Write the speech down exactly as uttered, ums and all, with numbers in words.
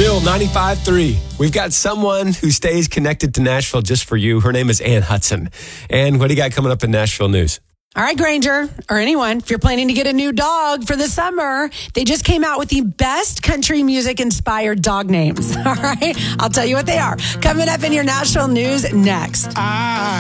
Bill ninety-five point three. We've got someone who stays connected to Nashville just for you. Her name is Ann Hudson. And what do you got coming up in Nashville news? All right, Granger, or anyone, if you're planning to get a new dog for the summer, they just came out with the best country music-inspired dog names. All right? I'll tell you what they are. Coming up in your Nashville news next. I